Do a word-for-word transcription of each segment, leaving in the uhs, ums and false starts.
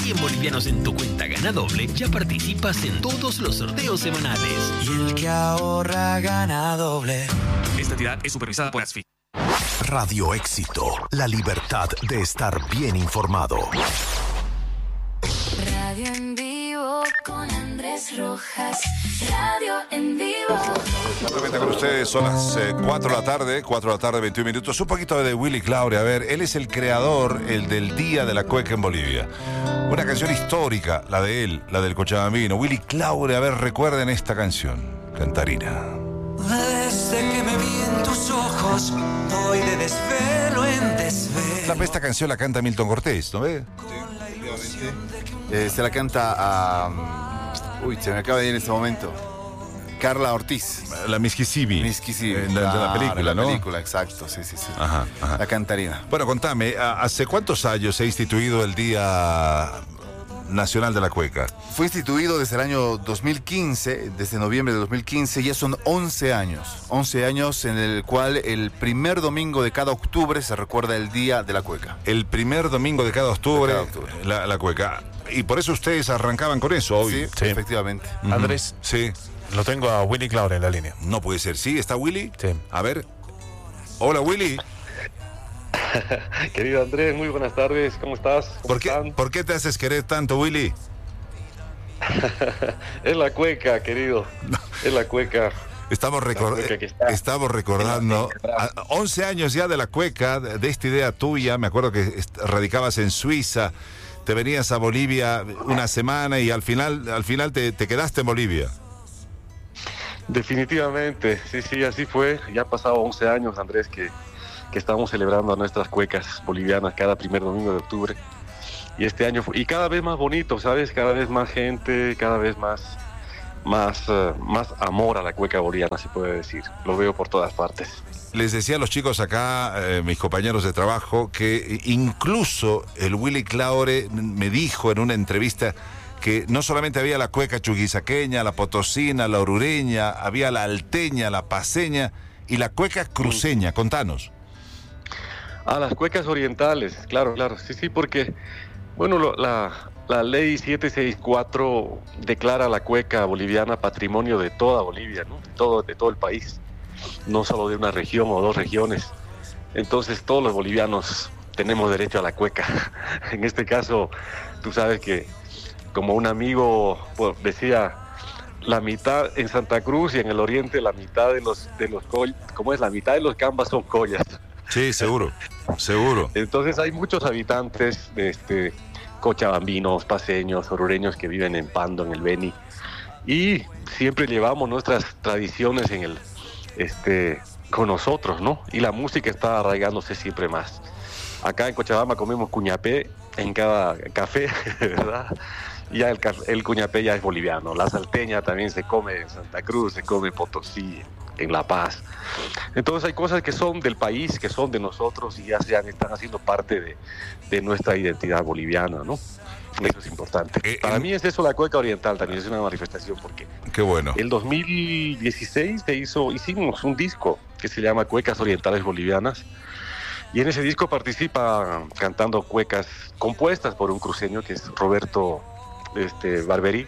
cien bolivianos en tu cuenta Gana Doble, ya participas en todos los sorteos semanales. Y el que ahorra gana doble. Esta entidad es supervisada por ASFI. Radio Éxito, la libertad de estar bien informado. Radio en vivo con Andrés Rojas. Radio en vivo. Nuevamente con ustedes, son las eh, cuatro de la tarde, cuatro de la tarde, veintiún minutos. Un poquito de Willy Claure. A ver, él es el creador, el del Día de la Cueca en Bolivia. Una canción histórica, la de él, la del Cochabambino. Willy Claure, a ver, recuerden esta canción, Cantarina. Desde que me vi en tus ojos, voy de desvelo en desvelo. La, esta canción la canta Milton Cortés, ¿no ves? Sí, eh, se la canta a... Uy, se me acaba de ir en este momento. Carla Ortiz. La Miskisibi. Miskisibi. En la, claro, de la película, ¿no? La película, exacto, sí, sí, sí. Ajá, ajá. La Cantarina. Bueno, contame, ¿hace cuántos años se ha instituido el Día Nacional de la Cueca? Fue instituido desde el año dos mil quince, desde noviembre de dos mil quince, ya son once años. once años en el cual el primer domingo de cada octubre se recuerda el Día de la Cueca. El primer domingo de cada octubre, De cada octubre. La, la cueca. Y por eso ustedes arrancaban con eso hoy. Sí, Sí. efectivamente. Ujú. Andrés, Sí. lo tengo a Willy Claure en la línea. No puede ser. ¿Sí? ¿Está Willy? Sí. A ver. Hola, Willy. Querido Andrés, muy buenas tardes, ¿cómo estás? ¿Cómo ¿Por qué, están? ¿Por qué te haces querer tanto, Willy? Es la cueca, querido, es la cueca. Estamos, record- La cueca que está. estamos recordando a- once años ya de la cueca, de, de esta idea tuya. Me acuerdo que est- radicabas en Suiza, te venías a Bolivia una semana y al final, al final te, te quedaste en Bolivia. Definitivamente, sí, sí, así fue. Ya han pasado once años, Andrés, que, que estamos celebrando nuestras cuecas bolivianas cada primer domingo de octubre. Y este año fue, y cada vez más bonito, ¿sabes? Cada vez más gente, cada vez más, más, uh, más amor a la cueca boliviana, se puede decir. Lo veo por todas partes. Les decía a los chicos acá, eh, mis compañeros de trabajo, que incluso el Willy Claure me dijo en una entrevista que no solamente había la cueca chuquisaqueña, la potosina, la orureña, había la alteña, la paceña y la cueca cruceña. Contanos. Ah, las cuecas orientales, claro, claro, sí, sí, porque, bueno, lo- la, la ley siete sesenta y cuatro declara la cueca boliviana patrimonio de toda Bolivia, ¿no? De todo, de todo el país, no solo de una región o dos regiones. Entonces, todos los bolivianos tenemos derecho a la cueca. En este caso, tú sabes que, como un amigo pues, decía, la mitad en Santa Cruz y en el oriente, la mitad de los, de los coll- ¿cómo es? La mitad de los cambas son collas. Sí, seguro, seguro. Entonces hay muchos habitantes de este cochabambinos, paseños, orureños que viven en Pando, en el Beni, y siempre llevamos nuestras tradiciones en el este con nosotros, ¿no? Y la música está arraigándose siempre más. Acá en Cochabamba comemos cuñapé en cada café, ¿verdad? Y ya el, ca- el cuñapé ya es boliviano. La salteña también se come en Santa Cruz, se come en Potosí, en La Paz. Entonces hay cosas que son del país, que son de nosotros y ya, se han- están haciendo parte de, de nuestra identidad boliviana, ¿no? Eso es importante. Eh, Para en- mí es eso la cueca oriental, también es una manifestación porque Qué bueno. el dos mil dieciséis se hizo, hicimos un disco que se llama Cuecas Orientales Bolivianas y en ese disco participa cantando cuecas compuestas por un cruceño que es Roberto este, Barberí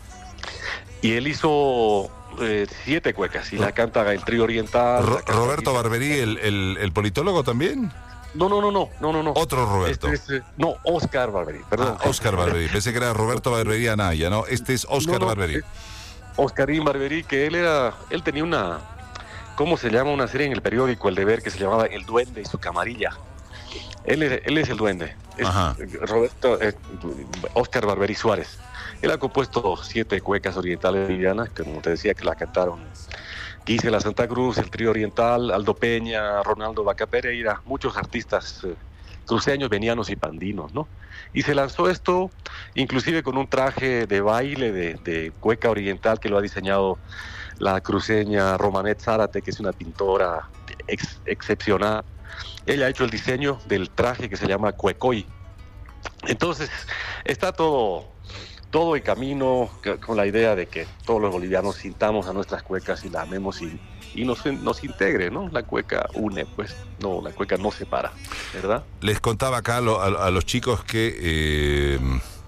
y él hizo eh, siete cuecas y la canta el trío oriental. Ro- la canta- Roberto Barberí, el, el, el politólogo también. No, no, no, no, no, no, no. Otro Roberto. Este es, eh, no, Oscar Barberí, perdón. Ah, Oscar Barberí. Pensé que era Roberto Barberí Anaya, ¿no? Este es Oscar No, no, Barberí. eh, Oscarín Barberí, que él era, él tenía una, ¿cómo se llama? Una serie en el periódico El Deber que se llamaba El Duende y su camarilla. Él es, él es el duende. Es Ajá. Roberto, eh, Oscar Barberí Suárez. Él ha compuesto siete cuecas orientales bolivianas, que como te decía, que la cantaron Gisela Santa Cruz, el trío oriental, Aldo Peña, Ronaldo Vaca Pereira, muchos artistas eh, cruceños, venianos y pandinos, ¿no? Y se lanzó esto, inclusive con un traje de baile de, de cueca oriental que lo ha diseñado la cruceña Romanet Zárate, que es una pintora ex- excepcional. Ella ha hecho el diseño del traje que se llama Cuecoy. Entonces, está todo, todo en camino que- con la idea de que todos los bolivianos sintamos a nuestras cuecas y la amemos y, y nos, nos integre, ¿no? La cueca une, pues, no, la cueca no separa, ¿verdad? Les contaba acá a, lo- a- a los chicos que eh,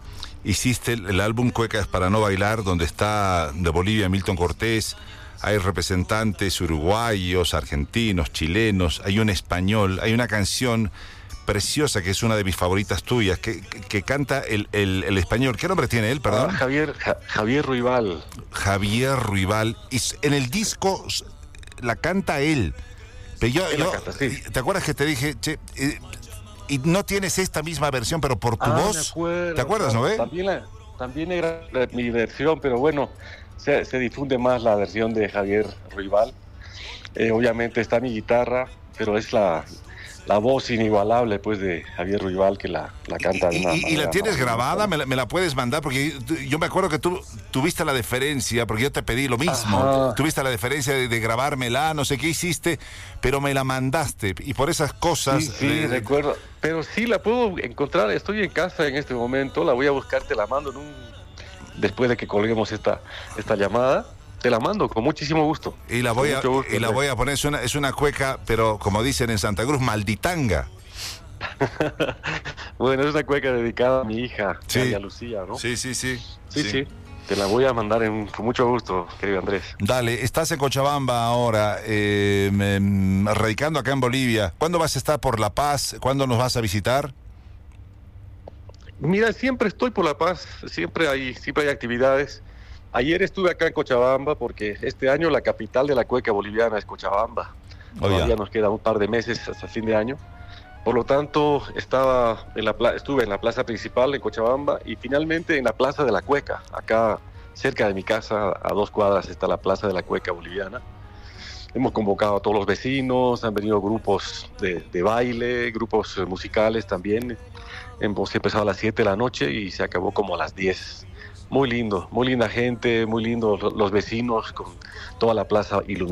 hiciste el, el álbum Cuecas para no bailar, donde está de Bolivia Milton Cortés, hay representantes uruguayos, argentinos, chilenos, hay un español, hay una canción preciosa que es una de mis favoritas tuyas, que, que, que canta el, el, el español. ¿Qué nombre tiene él, perdón? Ah, Javier, ja, Javier Ruibal. Javier Ruibal. Y en el disco la canta él. Pero yo, él yo, la canta, sí. ¿te acuerdas que te dije, che, eh, y no tienes esta misma versión, pero por tu ah, voz? Me acuerdo, ¿Te acuerdas, no? ¿Eh? También, la, también era la, mi versión, pero bueno, se, se difunde más la versión de Javier Ruibal. Eh, obviamente está mi guitarra, pero es la... la voz inigualable, pues, de Javier Ruibal, que la, la canta de una ¿Y, y la tienes más, grabada? ¿Me la, ¿Me la puedes mandar? Porque yo, yo me acuerdo que tú tuviste la deferencia, porque yo te pedí lo mismo. Ajá. Tuviste la deferencia de, de grabármela, no sé qué hiciste, pero me la mandaste. Y por esas cosas... Sí, sí, de, recuerdo. Pero sí, la puedo encontrar. Estoy en casa en este momento. La voy a buscar, te la mando en un... después de que colguemos esta, esta llamada. Te la mando con muchísimo gusto. Y la voy, a, gusto, y la voy a poner, es una, es una cueca, pero como dicen en Santa Cruz, malditanga. Bueno, es una cueca dedicada a mi hija, Sí. María Lucía, ¿no? Sí, sí, sí. Sí, sí. Te la voy a mandar en, con mucho gusto, querido Andrés. Dale, estás en Cochabamba ahora, eh, em, radicando acá en Bolivia. ¿Cuándo vas a estar por La Paz? ¿Cuándo nos vas a visitar? Mira, siempre estoy por La Paz, siempre hay, siempre hay actividades. Ayer estuve acá en Cochabamba porque este año la capital de la cueca boliviana es Cochabamba. Oh, Todavía ya. nos queda un par de meses hasta fin de año. Por lo tanto, estaba en la pla- estuve en la plaza principal en Cochabamba y finalmente en la plaza de la cueca. Acá cerca de mi casa, a dos cuadras, está la plaza de la cueca boliviana. Hemos convocado a todos los vecinos, han venido grupos de, de baile, grupos eh, musicales también. Hemos empezado a las siete de la noche y se acabó como a las diez. Muy lindo, muy linda gente, muy lindo los vecinos con toda la plaza iluminada.